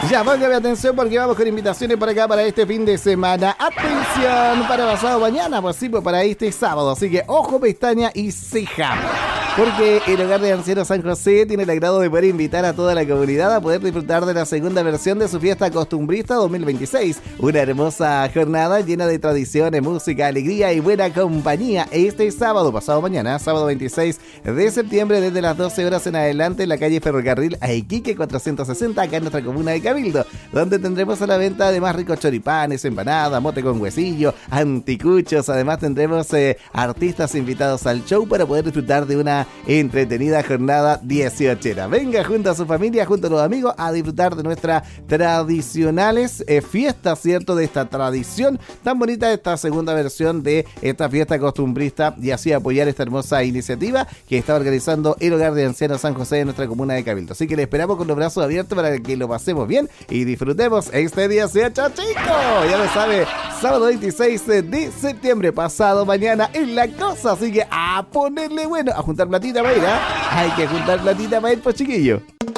Ya, póngame atención porque vamos con invitaciones por acá para este fin de semana. Atención, para pasado mañana, pues sí, pues para este sábado. Así que ojo, pestaña y ceja. Porque el Hogar de Ancianos San José tiene el agrado de poder invitar a toda la comunidad a poder disfrutar de la segunda versión de su fiesta costumbrista 2026. Una hermosa jornada llena de tradiciones, música, alegría y buena compañía. Este sábado, pasado mañana, sábado 26 de septiembre, desde las 12 horas en adelante, en la calle Ferrocarril a Iquique 460, acá en nuestra comuna de Cabildo, donde tendremos a la venta además ricos choripanes, empanadas, mote con huesillo, anticuchos. Además tendremos artistas invitados al show para poder disfrutar de una entretenida jornada 18. Venga junto a su familia, junto a los amigos, a disfrutar de nuestras tradicionales fiestas, ¿cierto? De esta tradición tan bonita, de esta segunda versión de esta fiesta costumbrista, y así apoyar esta hermosa iniciativa que está organizando el Hogar de Ancianos San José de nuestra comuna de Cabildo. Así que le esperamos con los brazos abiertos para que lo pasemos bien y disfrutemos este 18, chicos. Ya lo sabe, sábado 26 de septiembre, pasado mañana en la cosa. Así que a ponerle bueno, a juntar platita para ir, ¿eh? Hay que juntar platita para ir, pues, chiquillo.